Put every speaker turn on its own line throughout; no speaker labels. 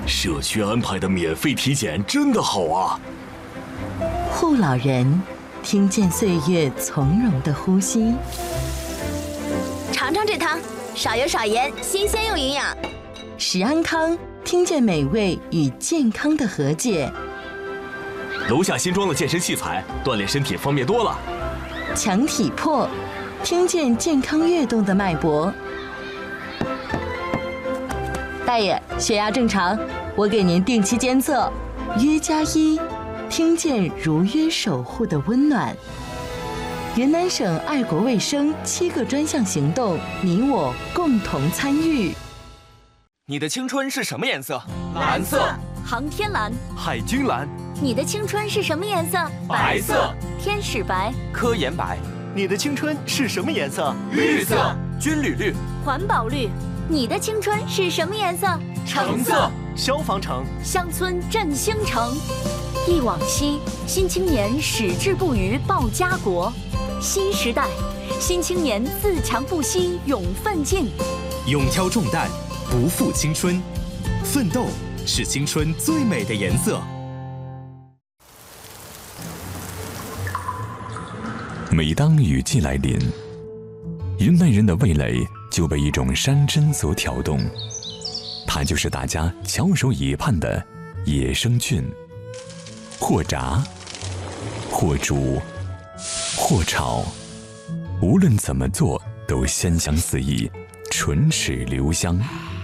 社区安排的免费体检真的好啊！
护老人听见岁月从容的呼吸，
尝尝这汤，少油少盐，新鲜又营养。
食安康听见美味与健康的和解，
楼下新装的健身器材，锻炼身体方便多了。
强体魄听见健康跃动的脉搏。大爷，血压正常，我给您定期监测。约+1，听见如约守护的温暖。云南省爱国卫生7个专项行动，你我共同参与。
你的青春是什么颜色？
蓝色。
航天蓝。
海军蓝。
你的青春是什么颜色？
白色。
天使白。
科研白。
你的青春是什么颜色？
绿色。
军旅绿。
环保绿。你的青春是什么颜色？
橙色。
消防橙。
乡村振兴城。忆往昔，新青年矢志不渝报家国。新时代，新青年自强不息勇奋进。
勇挑重担，不负青春，奋斗是青春最美的颜色。
每当雨季来临，云南人的味蕾就被一种山珍所挑动，它就是大家翘首以盼的野生菌。或炸，或煮，或炒，无论怎么做都鲜香四溢，唇齿留香。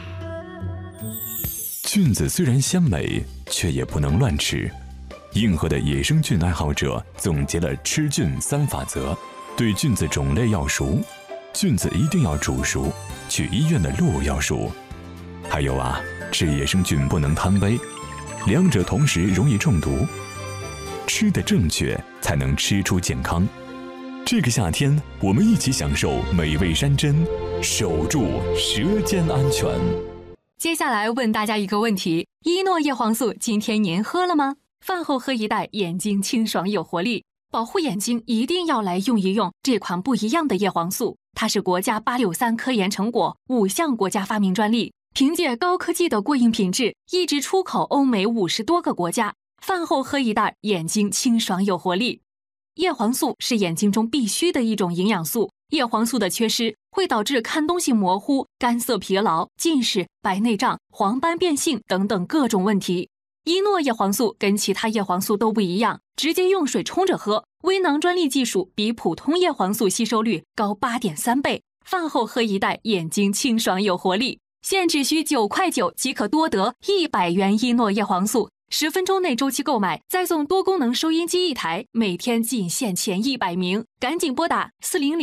菌子虽然鲜美，却也不能乱吃。硬核的野生菌爱好者总结了吃菌3法则：对菌子种类要熟，菌子一定要煮熟，去医院的路要熟。还有啊，吃野生菌不能贪杯，两者同时容易中毒。吃得正确，才能吃出健康。这个夏天，我们一起享受美味山珍，守住舌尖安全。
接下来问大家一个问题：依诺叶黄素今天您喝了吗？饭后喝一袋，眼睛清爽有活力。保护眼睛一定要来用一用这款不一样的叶黄素，它是国家863科研成果，5项国家发明专利，凭借高科技的过硬品质，一直出口欧美50多个国家。饭后喝一袋，眼睛清爽有活力。叶黄素是眼睛中必须的一种营养素，叶黄素的缺失会导致看东西模糊、干涩疲劳、近视、白内障、黄斑变性等等各种问题。依诺叶黄素跟其他叶黄素都不一样，直接用水冲着喝，微囊专利技术比普通叶黄素吸收率高8.3倍。饭后喝一袋，眼睛清爽有活力。现只需9.9块即可多得100元依诺叶黄素。10分钟内周期购买，再送多功能收音机1台，每天仅限前100名，赶紧拨打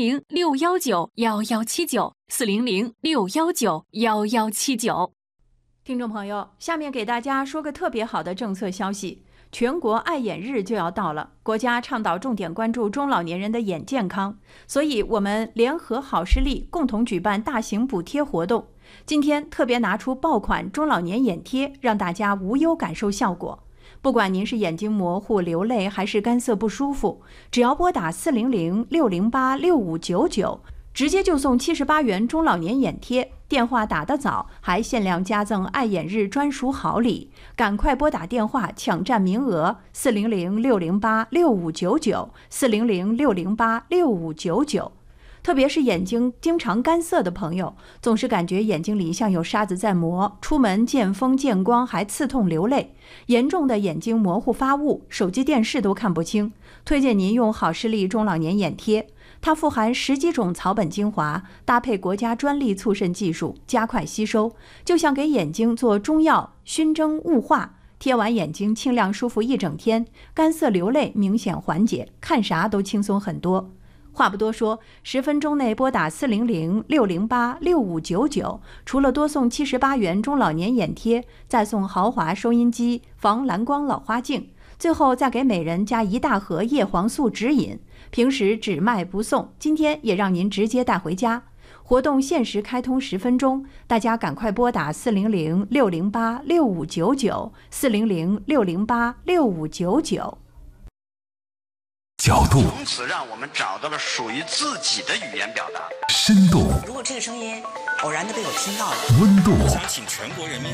400-619-1179，400-619-1179。
听众朋友，下面给大家说个特别好的政策消息，全国爱眼日就要到了，国家倡导重点关注中老年人的眼健康，所以我们联合好视力共同举办大型补贴活动。今天特别拿出爆款中老年眼贴，让大家无忧感受效果。不管您是眼睛模糊、流泪，还是干涩不舒服，只要拨打400-608-6599，直接就送78元中老年眼贴。电话打得早，还限量加赠爱眼日专属好礼，赶快拨打电话抢占名额，400-608-6599，400-608-6599。特别是眼睛经常干涩的朋友，总是感觉眼睛里像有沙子在磨，出门见风见光还刺痛流泪，严重的眼睛模糊发雾，手机电视都看不清。推荐您用好视力中老年眼贴，它富含10几种草本精华，搭配国家专利促渗技术，加快吸收，就像给眼睛做中药熏蒸雾化，贴完眼睛清亮舒服一整天，干涩流泪明显缓解，看啥都轻松很多。话不多说，10分钟内拨打400-608-6599，除了多送78元中老年眼贴，再送豪华收音机、防蓝光老花镜，最后再给每人加1大盒叶黄素指引。平时只卖不送，今天也让您直接带回家。活动限时开通10分钟，大家赶快拨打400-608-6599， 400-608-6599。
角度，
从此让我们找到了属于自己的语言表达。
深度，
如果这个声音偶然的被我听到了，
温度，
想请全国人民